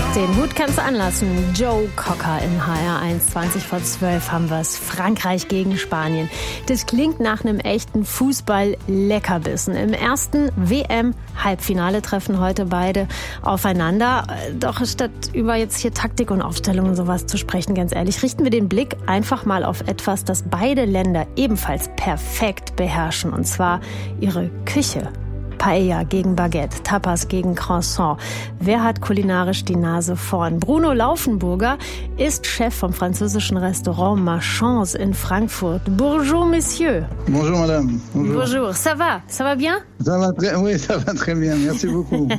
Den Hut kannst du anlassen. Joe Cocker im HR1. 20:12 haben wir es. Frankreich gegen Spanien. Das klingt nach einem echten Fußball-Leckerbissen. Im ersten WM-Halbfinale treffen heute beide aufeinander. Doch statt über jetzt hier Taktik und Aufstellung und sowas zu sprechen, ganz ehrlich, richten wir den Blick einfach mal auf etwas, das beide Länder ebenfalls perfekt beherrschen. Und zwar ihre Küche. Paella gegen Baguette, Tapas gegen Croissant. Wer hat kulinarisch die Nase vorn? Bruno Laufenburger ist Chef vom französischen Restaurant Marchands in Frankfurt. Bonjour, Monsieur. Bonjour, Madame. Bonjour. Ça va? Ça va bien? Ça va très bien. Merci beaucoup.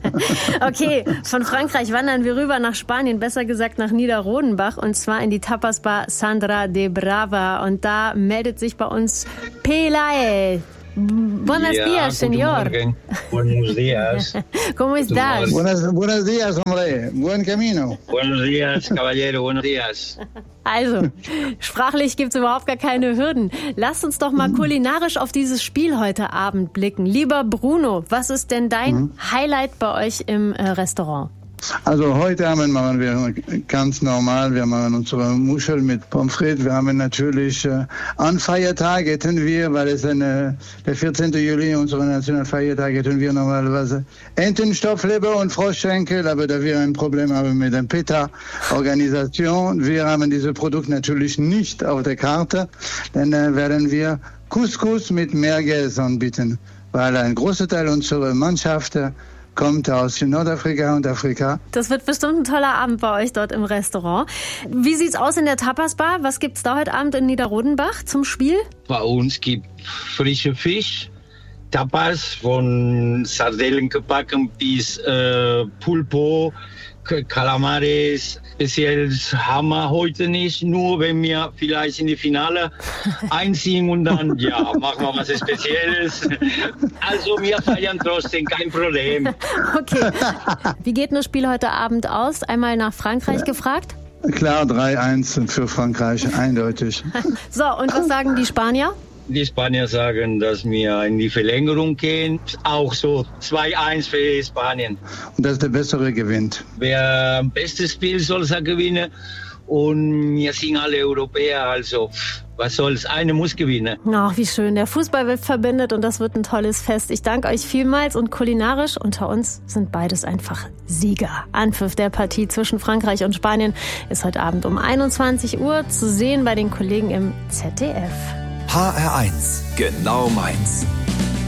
Okay, von Frankreich wandern wir rüber nach Spanien, besser gesagt nach Niederrodenbach, und zwar in die Tapasbar Sandra de Brava. Und da meldet sich bei uns Pelae. Buenos días, señor. Buenos días. ¿Cómo estás? Buenos días, hombre. Buen camino. Buenos días, caballero. Buenos días. Also, sprachlich gibt's überhaupt gar keine Hürden. Lasst uns doch mal kulinarisch auf dieses Spiel heute Abend blicken. Lieber Bruno, was ist denn dein Highlight bei euch im Restaurant? Also heute Abend machen wir ganz normal, wir machen unsere Muschel mit Pommes frites. Wir haben natürlich an Feiertag hätten wir, weil es der 14. Juli, unsere Nationalfeiertag, hätten wir normalerweise Entenstoffleber und Froschschenkel, aber da wir ein Problem haben mit der PETA-Organisation, wir haben dieses Produkt natürlich nicht auf der Karte, dann werden wir Couscous mit Merguez anbieten, weil ein großer Teil unserer Mannschaft kommt aus Nordafrika und Afrika. Das wird bestimmt ein toller Abend bei euch dort im Restaurant. Wie sieht's aus in der Tapasbar? Was gibt's da heute Abend in Niederrodenbach zum Spiel? Bei uns gibt frische Fisch, Tapas, von Sardellen gebacken bis Pulpo, Calamares. Speziell haben wir heute nicht, nur wenn wir vielleicht in die Finale einziehen und dann, machen wir was Spezielles. Also wir feiern trotzdem, kein Problem. Okay. Wie geht das Spiel heute Abend aus? Einmal nach Frankreich gefragt? Klar, 3-1 für Frankreich, eindeutig. So, und was sagen die Spanier? Die Spanier sagen, dass wir in die Verlängerung gehen. Auch so 2-1 für Spanien. Und dass der Bessere gewinnt. Wer am besten spielt, soll es gewinnen. Und wir sind alle Europäer, also was soll's, einer muss gewinnen. Ach, wie schön. Der Fußball wird verbindet und das wird ein tolles Fest. Ich danke euch vielmals, und kulinarisch unter uns sind beides einfach Sieger. Anpfiff der Partie zwischen Frankreich und Spanien ist heute Abend um 21 Uhr zu sehen bei den Kollegen im ZDF. HR1, genau meins.